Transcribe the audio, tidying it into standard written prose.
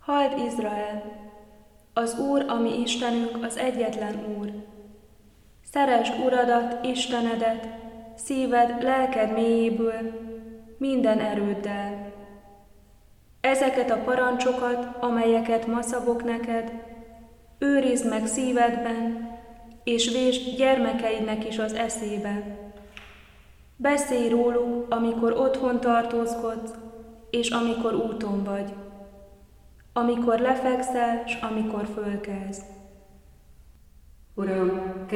Halld Izrael! Az Úr, a mi Istenünk, az egyetlen Úr. Szeresd Uradat, Istenedet, szíved, lelked mélyéből, minden erőddel. Ezeket a parancsokat, amelyeket ma szabok neked, őrizd meg szívedben, és vésd gyermekeidnek is az eszébe. Beszélj róluk, amikor otthon tartózkodsz, és amikor úton vagy, amikor lefekszel, s amikor fölkelsz. Uram,